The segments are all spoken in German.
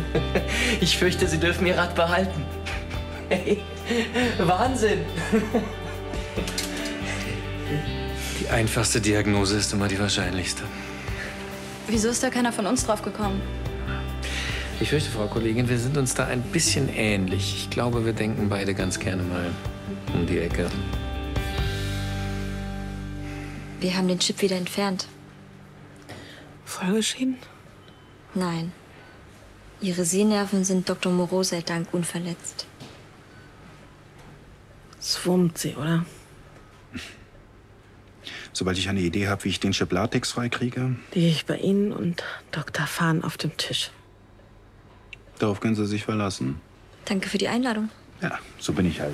Ich fürchte, Sie dürfen Ihr Rad behalten. Hey, Wahnsinn! Die einfachste Diagnose ist immer die wahrscheinlichste. Wieso ist da keiner von uns drauf gekommen? Ich fürchte, Frau Kollegin, wir sind uns da ein bisschen ähnlich. Ich glaube, wir denken beide ganz gerne mal um die Ecke. Wir haben den Chip wieder entfernt. Vollgeschieden? Nein. Ihre Sehnerven sind Dr. Moreau sei Dank unverletzt. Es wurmt sie, oder? Sobald ich eine Idee habe, wie ich den Chip Latex freikriege. Liege ich bei Ihnen und Dr. Fahn auf dem Tisch. Darauf können Sie sich verlassen. Danke für die Einladung. Ja, so bin ich halt.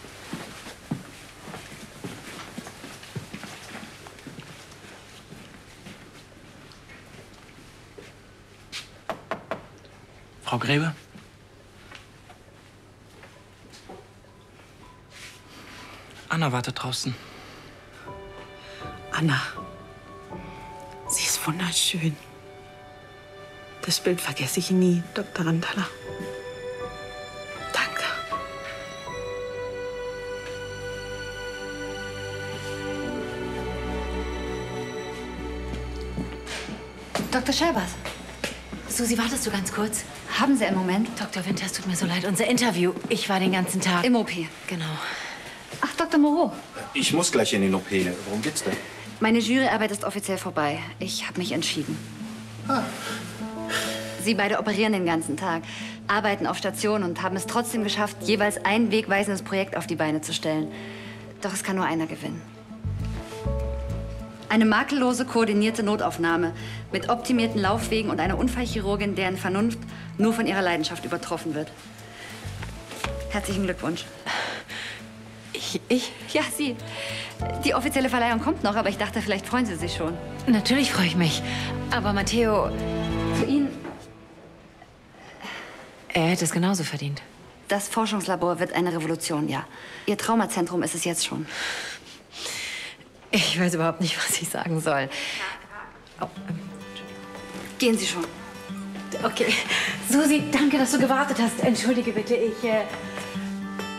Frau Grebe? Anna wartet draußen. Anna. Sie ist wunderschön. Das Bild vergesse ich nie, Dr. Rantala. Danke. Dr. Scherbers. Susi, wartest du ganz kurz? Haben Sie einen Moment? Dr. Winter, es tut mir so leid. Unser Interview. Ich war den ganzen Tag. Im OP. Genau. Ach, Dr. Moreau. Ich muss gleich in den OP. Worum geht's denn? Meine Juryarbeit ist offiziell vorbei. Ich habe mich entschieden. Sie beide operieren den ganzen Tag, arbeiten auf Station und haben es trotzdem geschafft, jeweils ein wegweisendes Projekt auf die Beine zu stellen. Doch es kann nur einer gewinnen. Eine makellose, koordinierte Notaufnahme mit optimierten Laufwegen und einer Unfallchirurgin, deren Vernunft nur von ihrer Leidenschaft übertroffen wird. Herzlichen Glückwunsch. Ich? Ja, Sie. Die offizielle Verleihung kommt noch, aber ich dachte, vielleicht freuen Sie sich schon. Natürlich freue ich mich. Aber Matteo, Für ihn, er hätte es genauso verdient. das Forschungslabor wird eine Revolution, ja. Ihr Traumazentrum ist es jetzt schon. Ich weiß überhaupt nicht, was ich sagen soll. Oh, Gehen Sie schon. okay. Susi, danke, dass du gewartet hast. Entschuldige bitte, ich